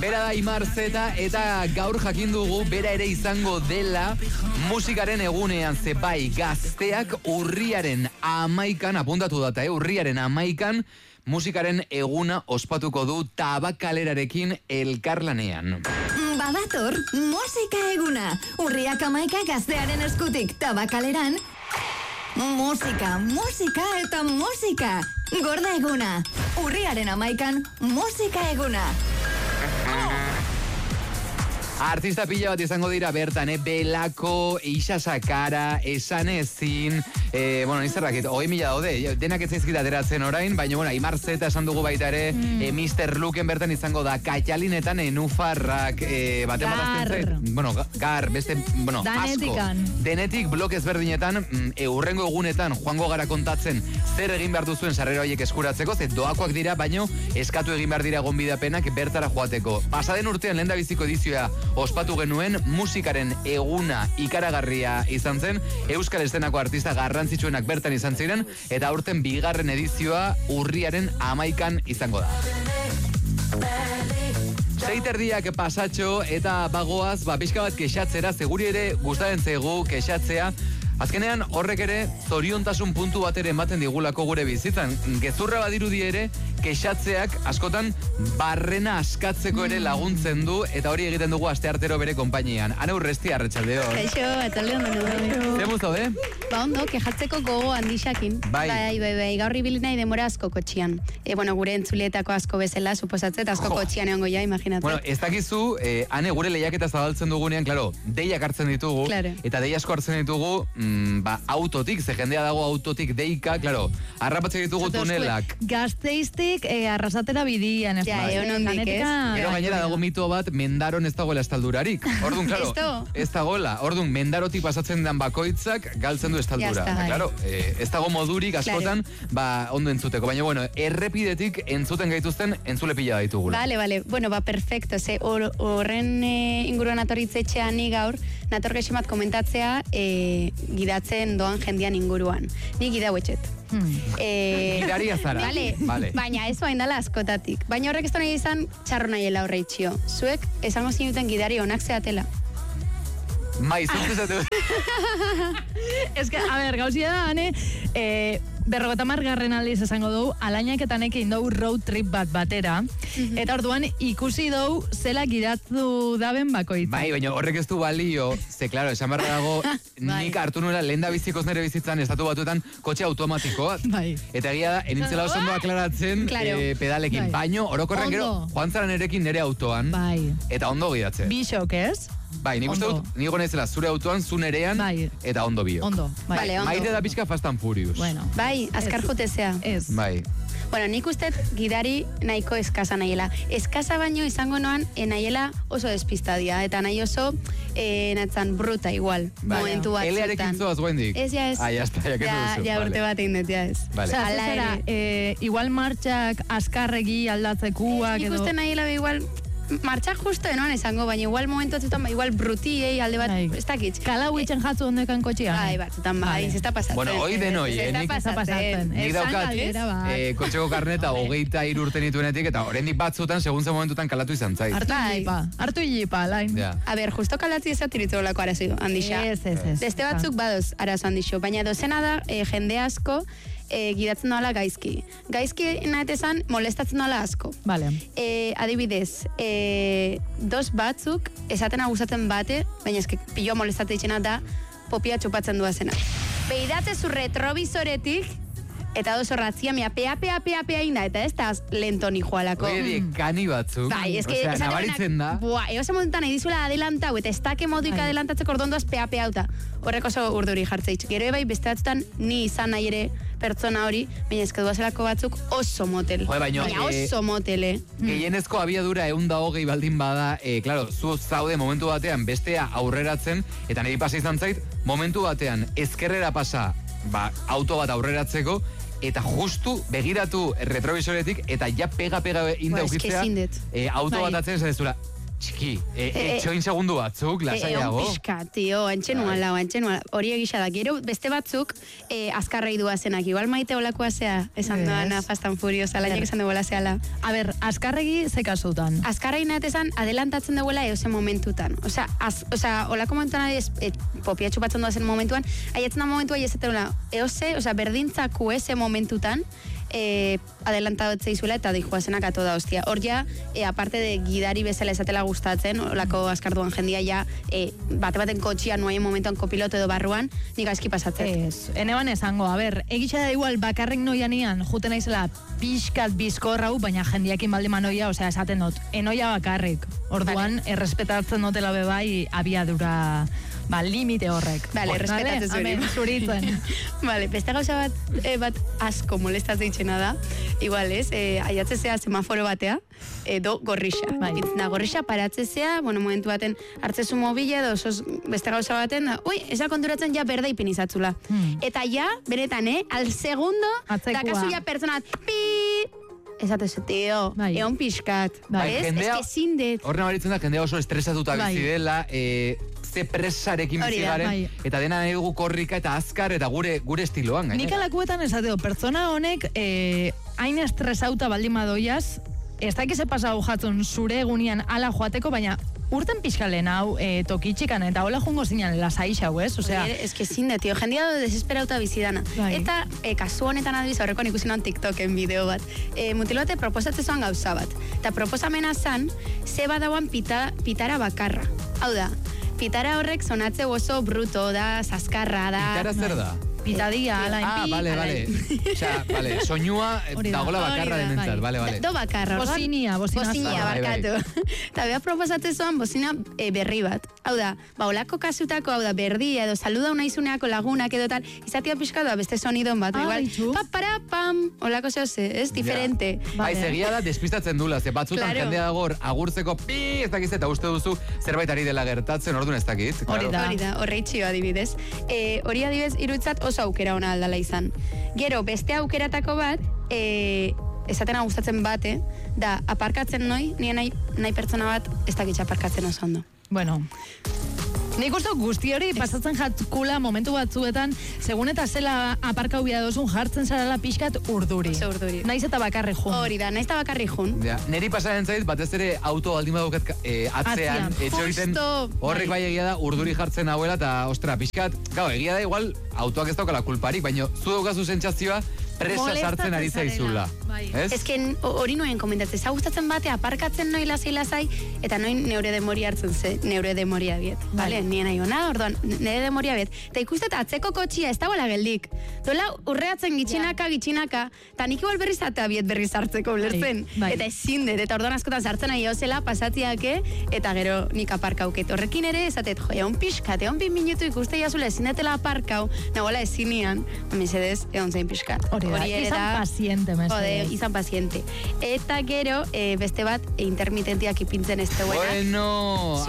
Bera da Imar Zeta eta gaur jakin dugu bera ere izango dela musikaren egunean, ze bai gazteak urriaren 11 apuntatu data, urriaren 11 musikaren eguna ospatuko du Tabakalerarekin elkarlanean. Badator, musika eguna. Urriak 11 gaztearen eskutik Tabakaleran. Musika, musika eta musika. Gorda eguna. Urriaren 11 musika eguna. Artista pila bat izango dira bertan, Belako, Isa Sakara, Esan Ezin, nizarrakit, 20.000 daude, denak ez zaizkit ateratzen orain, baina, Imar Zeta esan dugu baita ere, Mr. Luken bertan izango da, Kaitalinetan, Enufarrak, Gar, beste, Danetikan. Asko. Denetik blok ezberdinetan, urrengo egunetan, joango gara kontatzen, zer egin behar duzuen sarrera horiek eskuratzeko, ze doakoak dira, baino, eskatu egin behar dira gonbidapenak bertara joateko. Pasaden urtean lehendabiziko edizioa ospatu genuen, musikaren eguna ikaragarria izan zen, euskal estenako artista garrantzitsuenak bertan izan ziren, eta aurten bigarren edizioa urriaren 11 izango da. 6:30 pasatxo eta bagoaz, pixka bat kexatzera, seguri ere gustatzen zaigu kexatzea. Azkenean horrek ere zoriontasun puntu bat ere ematen digulako gure bizitzan. Gezurra badirudi ere kexatzeak askotan barrena askatzeko ere laguntzen du, eta hori egiten dugu asteartero bere konpainian. Ane Urresti, arratsaldeo. Kaixo, atzaldeon dugu. Ze zaude? Ba ondo, kejatzeko gogo handixakin. Bai. Gaur ibili nahi demora asko kotxian. Gure entzulietako asko bezala, suposatzet, asko kotxian egongo ja, imaginatzen. Bueno, ez dakizu, ane gure lehiaketa zabaltzen dugunean, klaro, deiak hartzen ditugu, eta dei asko hartzen ditugu, autotik, ze jendea dago autotik deika, klaro, arrapatzen ditugu tunelak. Gazteiztik arrasatera bidian, ez da. Ondik ez. Gero gainera dago mito bat, Mendaron ez dagoela estaldurarik. Orduan, klaro, ez dagoela. Orduan, Mendarotik pasatzen den bakoitzak galtzen du estaldura. Klaro, ez dago modurik askotan, ondo entzuteko. Baina, errepidetik entzuten gaituzten entzule pila ditugula. Bale, perfecto. Ze horren inguruan atorritzetxean ni gaur, nator gexo bat komentatzea gidatzen doan jendean inguruan. Ni gidau etxet. Gidaria zara. Vale. Baina ez bain dala askotatik. Baina horrek ez da nahi izan txarro nahiela horre itxio. Zuek esango zinuten gidari onak zeatela. Mai, zuzatu. Ez que, gauzia da, ane, 50 aldiz esango dugu, alainaketanek egin dugu road trip bat batera, eta orduan ikusi dugu zela gidatu daben bakoitza. Bai, baina horrek ez du balio, ze, klaro, esan barra dago, nik hartu nuela lehen da bizikoz nire bizitzan estatu batuetan kotxe automatikoa. Bai. Eta egia da, enintzela oso ondo aklaratzen pedalekin. Baino, orokorren gero, joan zara nerekin nire autoan, eta ondo gidatzen. Bixok, ez? Bai, nik uste dut, nigo nezela zure autoan, zu nerean, eta ondo bio. Ondo, bai. Maite da pixka Fast and Furious. Bai, azkar jutezea. Ez. Bai. Bueno, nik uste gidari nahiko eskasa nahiela. Eskasa baino izango noan nahiela oso despistadia. Eta nahi oso natzan bruta igual. Momentu batzutan. Elearekin zoaz guendik? Ez, ja ez. Ya está, ya que duzu. Ja urte bat egin dut, ja ez. Zera, igual martxak askarregi aldatzekuak edo... Nik uste nahiela igual... Martxak justo enoan esango, baina igual momentu atzutan, igual brutiei alde bat, ez dakit. Kalau itxen jatzu ondekan kotxean? Bai, batzutan, bai, ez da pasatzen. Bueno, hoi den hoi, nik daukat, kotxeko karneta 23 urte nituenetik, eta horrendik batzutan, segun ze momentutan kalatu izan zait. Hartu hilipa, lain. A ber, justo kalatzi ez atiritu olako arazo handixa. Ez. Beste batzuk badoz arazo handixo, baina dozena da, jende asko, gidatzen doala gaizki. Gaizki nahetezan molestatzen doala asko. Vale. Adibidez, dos batzuk esaten agustatzen bate, baina eske pilo molestatzen itxena da popia txupatzen duazena. Behidatze zu retrovisoretik, eta oso ratzia, mea, pea inda, eta ez da lento ni joalako. Oie, kani batzuk. Bai, ez que... nabaritzen da. Egoza modutan nahi dizuela adelantau, eta ez dake moduik adelantatzeko ordondoaz pea uta. Horrek oso urduri jartzeitz. Gero bai, beste batzutan ni izan nahi ere pertsona hori, baina ezke duazelako batzuk oso motel. Baina oso motele. Gehienezko abiadura 120 baldin bada, klaro, zu zaude momentu batean bestea aurreratzen, eta niri pasa izan zait, momentu batean ezkerrera pasa, auto bat aurreratzeko, eta justu begiratu retrovisoretik, eta ja pega inda ukitzea, auto bat atzen esan ezura, txiki, etxoin segundu batzuk, lasaiago. Egon pixka, tio, antxenuala. Hori egisa da. Gero, beste batzuk, azkarrei duazenak. Igual maite olakoa zea, esan doana Fast and Furious, alainek esan duela zeala. A ber, azkarregi ze kasutan? Azkarrei nahetezan, adelantatzen duela eozen momentutan. Osea, olako momentuan popia txupatzen duazen momentuan, aiatzen da momentua ezeteula, berdintzaku eze momentutan, adelantatzea izuela eta dijoazenak ato da, hostia. Hor ja, aparte de gidari bezala esatela gustatzen, olako azkarduan jendia ja, baten kotxia nuaien momentuan kopiloto edo barruan, nik aski pasatzen. Eneban esango, a ber, egitxa da igual bakarrik noianian, juten naizela pixkat bizkorrau, baina jendiakin baldima noia, osea, esaten dut, enoia bakarrik. Orduan, errespetatzen dutela bebai, abiadura... limite horrek. Vale, respetatzen zuen. Zuritzen. Vale, beste gauza bat asko molestatzen itxena da. Igual, aiatzezea semaforo batea, edo gorrixa. Gorrixa paratzezea, momentu baten hartzezu mobile, edo beste gauza baten, esa konturatzen ja berde ipinizatzula. Eta ja, benetan, al segundo, da kasu ja personat, esatez, tio, egon pixkat. Ez que zindet. Horren abaritzen da, jendea oso estresatuta bizi dela, ze presarekin bizi garen, eta dena nahi dugu korrika eta azkar, eta gure estiloan. Nik alakuetan esateo, pertsona honek hain estresauta baldin badoiaz, ez dakize pasau jatzen zure egunian ala joateko, baina urten pixkalen hau tokitxikan, eta hola jungo zinan lasai xau, ez? Osea, ez que zinde, tio, jendia desesperauta bizidana. Eta kasu honetan adbiz, horreko nik usinan TikToken bideo bat. Mutilo bate proposatze zoan gauza bat. Eta proposamena zan, ze badauan pitara bakarra. Hau da, pitara horrek sonatze oso bruto da, zaskarra da. Pitara zer da? Pitadia, alain pi. Vale. Vale, soinua dagola bakarra denentzat, vale. Do bakarra. Bozina barkatu. Eta beha proposatze zoan bozina berri bat. Hau da, olako kasutako, hau da, berdia edo saluda unaizuneako lagunak edo tal, izatea pixka da beste sonidon bat. Igual, pam, olako zehoze, ez? Diferente. Segia da, despistatzen dula, ze batzutan jendea dagor agurtzeko ez dakiz eta uste duzu zerbait ari dela gertatzen, orduan ez dakiz. Hori da, horreitxio adibidez. Hori adibidez, irutzat oso aukera ona aldala izan. Gero, beste aukeratako bat, esatena gustatzen bate, da, aparkatzen nien nahi pertsona bat, ez dakitza aparkatzen oso ondo. Bueno, nik uste guzti hori pasatzen jatkula momentu batzuetan, segun eta zela aparkau biadozun jartzen zarala pixkat urduri. Urduri. Naiz eta bakarri jun. Hori da, naiz eta bakarri jun. Neri pasaren zait, batez ere auto baldin baduket atzean, etxoiten horrek bai egia da urduri jartzen hauela, eta ostra, pixkat, egia da igual autoak ez daukala kulparik, baina zu daukazu sentsazioa presa sartzen ari zaizula. Ez que hori noen komentatzen, gustatzen bate aparkatzen noi lasai, eta noin neure demoria hartzen ze, neure demoria biet. Vale, nien nahi ona, orduan, neure demoria biet. Eta ikustet atzeko kotxia, ez dagoela geldik. Dola urreatzen gitxinaka, eta nik igual berriz atea biet berriz hartzeko ulertzen. Eta ezin dut, eta orduan askotan sartzen nahi zela pasatziake, eta gero nik aparkauket. Horrekin ere, esatet, egon pixkat, egon 2 minutu ikuste jazula ezin aparkau, nagoela ezinian, mesedez, egon zein pixkat. Izan paziente, izan paziente. Eta gero, beste bat, intermitentiak ipintzen ez duena. Bueno,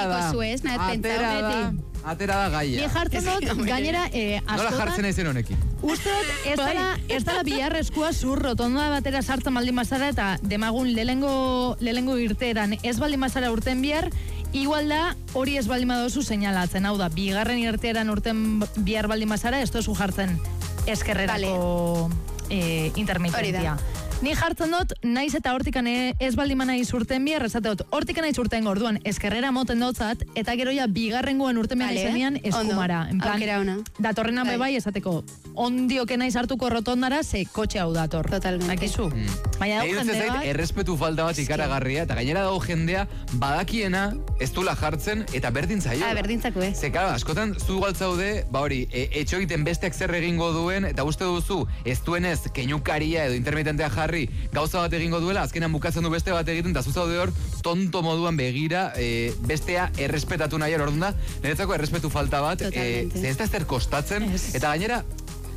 atera da gaia. Ni jartzen dut, gainera, askotan... Nola jartzen ezen honekin? Uste ez dela biharrezkoa zur rotonda batera sartzen baldin bazara, eta demagun lehengo irteeran ez baldin bazara urten bihar, igual da hori ez baldin badozu seinalatzen. Hau da, bigarren irteeran urten bihar baldin bazara, ez dozu jartzen eskerrerako intermitentia. Ni jartzen dut, naiz eta hortikan ez baldin naiz urten bihar, esate dut, hortikan naiz urten gorduan eskerrera moten dotzat, eta gero ja bigarrengoan urten bihar izanean eskumara. Datorrena bebai esateko, ondioke naiz hartuko rotondara, ze kotxe hau dator. Totalmente. Akizu. Baina dago jende bat... Errespetu falta bat ikaragarria, eta gainera dago jendea badakiena ez dula jartzen, eta berdin zaio. Berdintzako, Ze, klar, askotan zu galtzaude, etxo egiten besteak zer egingo duen, eta uste duzu, ez duenez, keinukaria edo intermitentea jarri, gauza bat egingo duela, azkenan bukatzen du beste bat egiten, eta zuzaude hor, tonto moduan begira, bestea errespetatu nahi orduan da, niretzako errespetu falta bat, ze ez da zer kostatzen, eta gainera,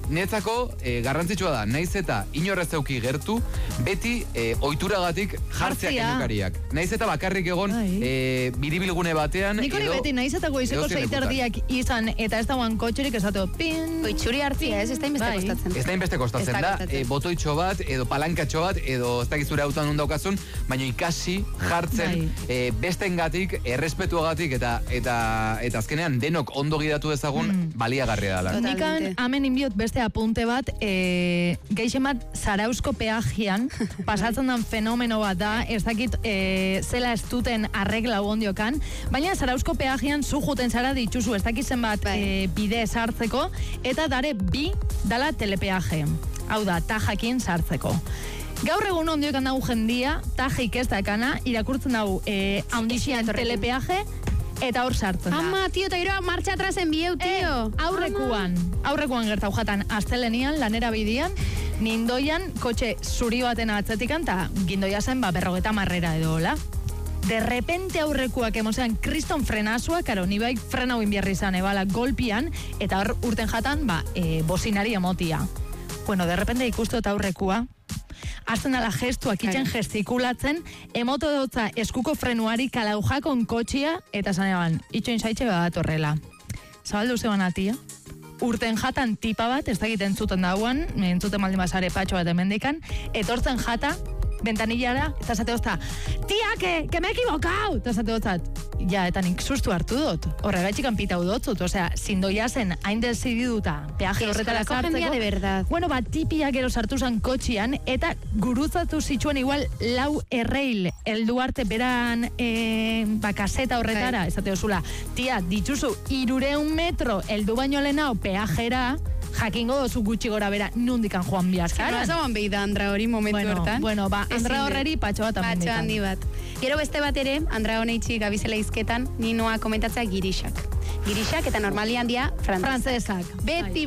netzako garrantzitsua da, naiz eta inorrez euki gertu, beti ohituragatik jartzea keñukariak. Naiz eta bakarrik egon biribilgune batean, nik hori beti, naiz eta goizeko 6:00 izan, eta ez dagoen kotxerik esateo, pin... Itxuri hartzia, ez da inbeste kostatzen. Ez da inbeste kostatzen da, botoitxo bat, edo palankatxo bat, edo ez dakizure autan daukazun, baina ikasi jartzen bestengatik, errespetuagatik eta azkenean denok ondo gidatu ezagun baliagarria dela. Nikan hemen inbiot beste apunte bat, geixen bat Zarauzko peajian pasatzen den fenomeno bat da, ez dakit zela ez duten arregla ondiokan, baina Zarauzko peajian zu juten zara dituzu, ez dakitzen bat bide sartzeko, eta dare bi dala telepeaje. Hau da, tajakin sartzeko. Gaur egun ondiokan dago jendia, tajik ez dakana, irakurtzen dago handixian telepeaje, eta hor sartzen da. Ama, tio, eta gero marcha atrasen bieu, tio. Aurrekuan gertau jatan, astelenian, lanera bidian, nindoian, kotxe zuri baten atzetikan, eta gindoia zen, 50 edo, hola. De repente aurrekuak emozean kriston frenazua, karo, ni bai frena huin biarri izan, ebala, golpian, eta hor urten jatan, bozinari emotia. Bueno, de repente ikustu eta aurrekua, azten dala gestuak itxen gestikulatzen, emoto dutza eskuko frenuari kalaujakon kotxia, eta zan eban, itxoin zaitxe bat horrela. Zabaldu zeban atia, urten jatan tipa bat, ez dakit entzuten dauan, entzuten maldin basare patxo bat emendikan, etortzen jata, ventanillara, eta zate hozta, tia, que me he equivocado! Eta zate hoztat, ja, eta nik sustu hartu dut, horregatxikan pitau dotzut, osea, zindoia zen, hain desididuta, peaje horretara sartzeko. De verdad. Bueno, tipiak gero sartu zen kotxian, eta gurutzatu zituen igual lau erreil, eldu arte beran kaseta horretara, ezate hozula, tia, ditzuzu, 300 metro, eldu baino lehenao peajera, jakingo dozu gutxi gora bera nundikan joan bihar zara. Ez dagoan behi da Andra hori momentu hortan. Bueno, Andra horreri patxo bat amendikan. Patxo handi bat. Gero beste bat ere, Andra honeitxik gabizela izketan, ninoa komentatzea girixak. Girixak eta normalian dia frantzesak. Beti.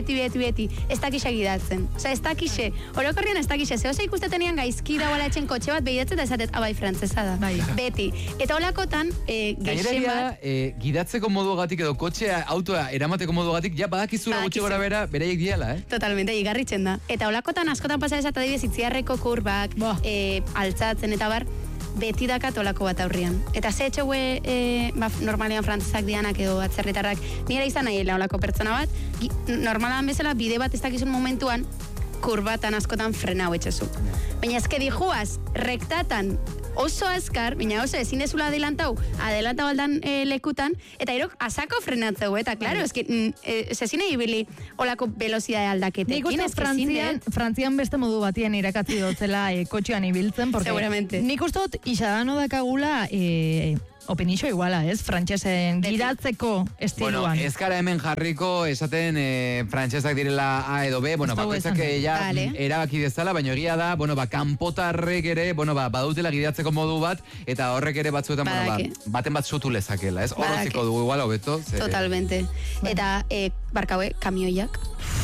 Ez dakixe gidatzen. Osa, ez dakixe. Orokorrian ez dakixe. Zehose ikustetenean gaizki dagoela etxen kotxe bat behidatzen da esatet, abai, frantzesa da. Beti. Eta holakotan, geixen bat... Gidatzeko moduagatik edo kotxea, autoa eramateko moduagatik, ja badakizura gutxi gora bera, beraiek diala, Totalmente, igarritzen da. Eta holakotan askotan pasa esat adibidez itziarreko kurbak, altzatzen eta bar, beti dakat olako bat aurrian. Eta ze etxegue normalean frantzesak dianak edo atzerritarrak, nire izan nahiela olako pertsona bat, normalan bezala bide bat ez dakizun momentuan, kurbatan askotan frenau etxezu. Baina ezke dijuaz, rektatan, oso azkar, baina oso ezin dezula adelantau aldan lekutan, eta erok asako frenatzeu, eta klaro, ezin ibili olako velozidade aldaketekin. Nik uste Frantzian beste modu batien irakatzi dotzela kotxean ibiltzen, porque seguramente. Nik uste dut isadano dakagula opinixo iguala, ez? Frantxesen gidatzeko estiluan. Bueno, ez gara hemen jarriko esaten frantxesak direla A edo B, bueno, bakoitzak ja erabaki dezala, baina egia da, bueno, kanpotarrek ere, bueno, badutela gidatzeko modu bat, eta horrek ere batzuetan, bueno, baten bat zutu lezakela, ez? Horrotziko dugu igual, hobeto. Totalmente. Eta, barkaue, kamioiak.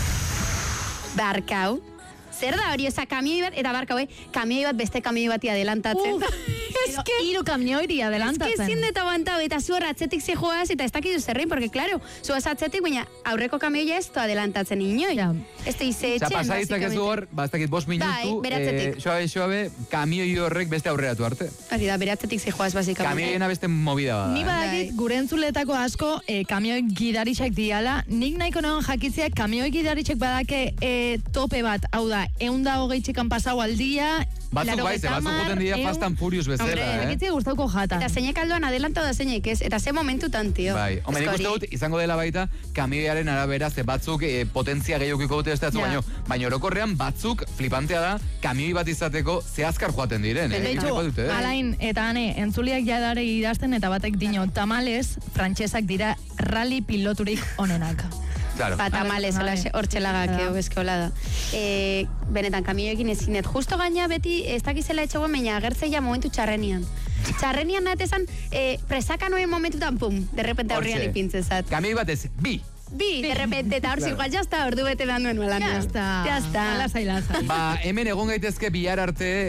Barkau. Zer da hori, oza, kamioi bat, eta barkaue, kamioi bat beste kamioi bati adelantatzen. Hiru kamioiri adelantatzen. Ez que zin deta bantau, eta zu hor atzetik zijoaz, eta ez dakizu zerrein, porque, claro, zu atzetik, baina aurreko kamioia ez adelantatzen inoi. Ez da izetxen, basicamente. Pasaditzak ez du hor, ez dakit 5 minutu, xoabe, kamioi horrek beste aurreratu arte. Hori da, beratzetik zijoaz, basicamente. Kamioiena beste movida bada. Ni badakit, gure entzuletako asko, kamioi gidarixak diala, nik nahiko nagoen jakitzea, kamioi gidarixak badake tope bat, hau da, 120 pasau aldia, batzuk baize, batzuk joten dira Fast and Furious bezala, Jakitzea gustauko jatan. Eta zeinek aldoan adelantau da zeinek ez, eta ze momentutan, tio. Bai, home, nik uste dut, izango dela baita, kamioiaren arabera, ze batzuk potentzia gehiokiko dute ez da, baina orokorrean batzuk, flipantea da, kamioi bat izateko ze azkar joaten diren, Alain, eta ane, entzuliak jadare idazten, eta batek dino, tamales, frantsesak dira rally piloturik onenak. Claro. Tamales, hor txelagak, bezkola da. Benetan, kamioekin ezinet. Justo gaina beti, ez dakizela etxegoen, baina agertzeia momentu txarrenian. Txarrenian nahetezan, presaka noen momentutan, pum, de repente aurrian ipintzezat. Kamioi batez, bi. bi, de repente, eta hor igual jazta, ordu bete behan duen nuela. Jazta. Lasai. Hemen egon gaitezke bihar arte,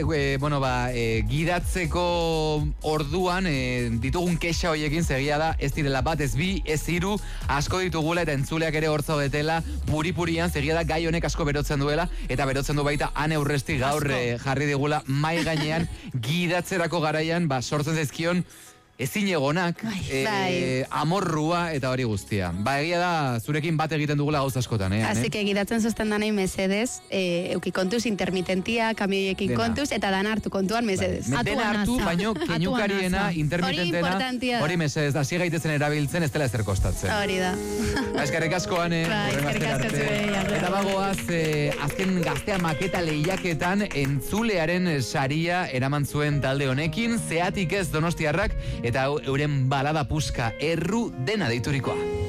gidatzeko orduan, ditugun kexa hoiekin segia da, ez direla bat, ez bi, ez hiru, asko ditugula eta entzuleak ere hortza betela, puri-purian segia da gai honek asko berotzen duela, eta berotzen du baita Ane Urresti gaur jarri digula mai gainean gidatzerako garaian, sortzen zaizkion ezin egonak, amorrua eta hori guztia. Egia da, zurekin bat egiten dugula gauz askotan, Así que gidatzen zozten danei mesedez, euki kontuz intermitentia, kamioiekin kontuz, eta dan hartu kontuan mesedez. Dena hartu, baino keñukariena, intermitentena, hori mesedez, hasi gaitezen erabiltzen, ez dela ezer kostatzen. Hori da. Eskerrik asko, Ane. Eskerrik asko zure. Eta bagoaz, azken gaztea maketa lehiaketan entzulearen saria eraman zuen talde honekin, zeatik ez Donostiarrak, eta euren balada puska erru dena deiturikoa.